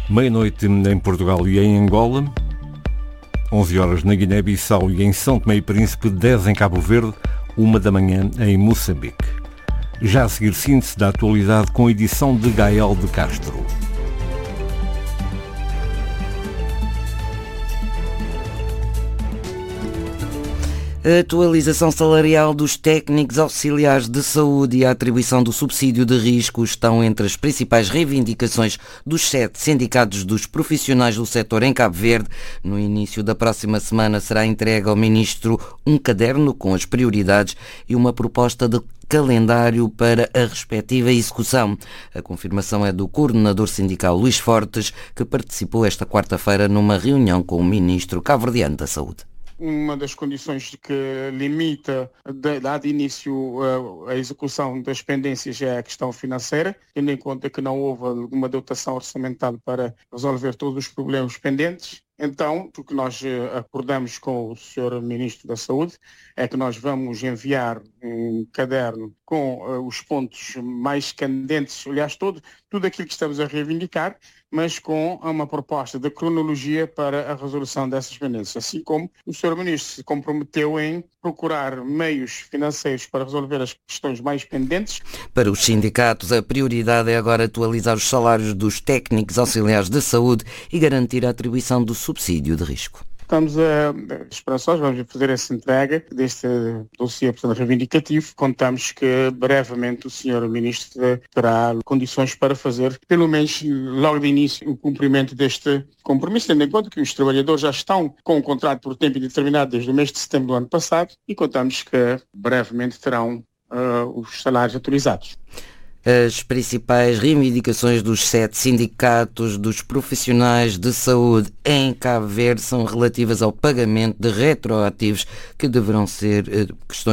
Meia-noite em Portugal e em Angola, 11 horas na Guiné-Bissau e em São Tomé e Príncipe, 10 em Cabo Verde, 1 da manhã em Moçambique. Já a seguir, síntese da atualidade com a edição de Gael de Castro. A atualização salarial dos técnicos auxiliares de saúde e a atribuição do subsídio de risco estão entre as principais reivindicações dos 7 sindicatos dos profissionais do setor em Cabo Verde. No início da próxima semana será entregue ao Ministro um caderno com as prioridades e uma proposta de calendário para a respectiva execução. A confirmação é do coordenador sindical Luís Fortes, que participou esta quarta-feira numa reunião com o Ministro cabo-verdiano da Saúde. Uma das condições que limita, dá de início a execução das pendências é a questão financeira, tendo em conta que não houve alguma dotação orçamental para resolver todos os problemas pendentes. Então, o que nós acordamos com o Sr. Ministro da Saúde é que nós vamos enviar um caderno com os pontos mais candentes, aliás, tudo aquilo que estamos a reivindicar, mas com uma proposta de cronologia para a resolução dessas pendências, assim como o Sr. Ministro se comprometeu em procurar meios financeiros para resolver as questões mais pendentes. Para os sindicatos, a prioridade é agora atualizar os salários dos técnicos auxiliares de saúde e garantir a atribuição do subsídio de risco. Estamos esperançosos, vamos fazer essa entrega deste dossiê, portanto, reivindicativo. Contamos que brevemente o Sr. Ministro terá condições para fazer, pelo menos logo de início, o cumprimento deste compromisso, tendo em conta que os trabalhadores já estão com um contrato por tempo indeterminado desde o mês de setembro do ano passado e contamos que brevemente terão os salários autorizados. As principais reivindicações dos 7 sindicatos dos profissionais de saúde em Cabo Verde são relativas ao pagamento de retroativos que deverão ser questões